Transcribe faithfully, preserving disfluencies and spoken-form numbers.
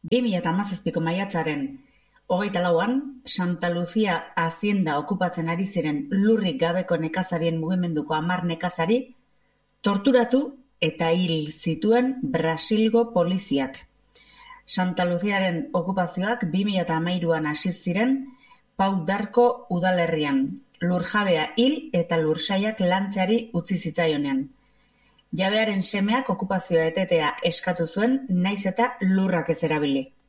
bi mila hamazazpiko maiatzaren hogeita lauan, Santa Lucia Hazienda okupatzen ari ziren lurrik gabeko nekazarien mugimenduko hamar nekazari torturatu eta hil zituen Brasilgo poliziak. Santa Luziaren okupazioak bi mila hamairuan hasi ziren Pau d'Arco udalerrian, lurjabea hil eta lursaiak lantzeari utzi zitzaionean. Jabearen semeak okupazioa etetea eskatu zuen, nahiz eta lurrak ez erabili.